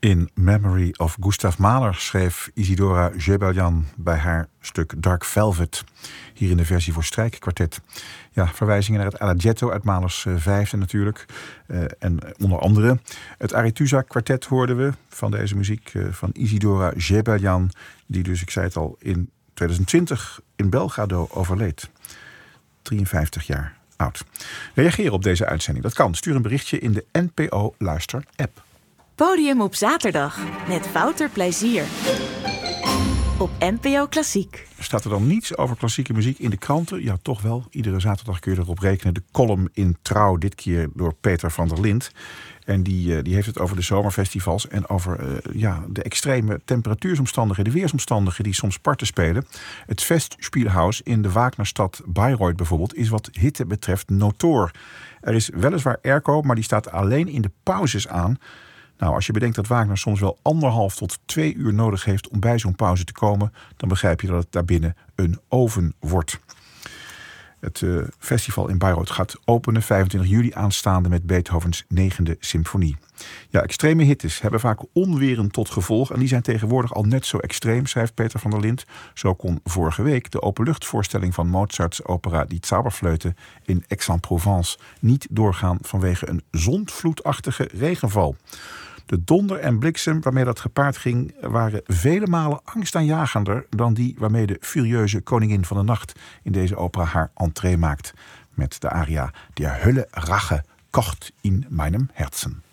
In Memory of Gustav Mahler schreef Isidora Gebeljan bij haar stuk Dark Velvet. Hier in de versie voor strijkkwartet. Ja, verwijzingen naar het Adagietto uit Mahlers vijfde natuurlijk. En onder andere het Arethusa kwartet hoorden we van deze muziek van Isidora Gebeljan. Die dus, ik zei het al, in 2020 in Belgrado overleed. 53 jaar oud. Reageer op deze uitzending. Dat kan. Stuur een berichtje in de NPO Luister app. Podium op zaterdag met Wouter Plezier. Op NPO Klassiek. Staat er dan niets over klassieke muziek in de kranten? Ja, toch wel. Iedere zaterdag kun je erop rekenen. De column in Trouw, dit keer door Peter van der Lint. En die heeft het over de zomerfestivals en over de extreme temperatuursomstandigheden, de weersomstandigheden die soms parten spelen. Het Festspielhaus in de Wagnerstad Bayreuth bijvoorbeeld is wat hitte betreft notoor. Er is weliswaar airco, maar die staat alleen in de pauzes aan. Nou, als je bedenkt dat Wagner soms wel 1,5 tot 2 uur nodig heeft om bij zo'n pauze te komen, dan begrijp je dat het daarbinnen een oven wordt. Het festival in Bayreuth gaat openen 25 juli aanstaande met Beethovens 9e symfonie. Ja, extreme hittes hebben vaak onweren tot gevolg en die zijn tegenwoordig al net zo extreem, schrijft Peter van der Lint. Zo kon vorige week de openluchtvoorstelling van Mozarts opera Die Zauberflöte in Aix-en-Provence niet doorgaan vanwege een zondvloedachtige regenval. De donder en bliksem waarmee dat gepaard ging waren vele malen angstaanjagender dan die waarmee de furieuze koningin van de nacht in deze opera haar entree maakt met de aria Der Hölle Rache kocht in meinem Herzen.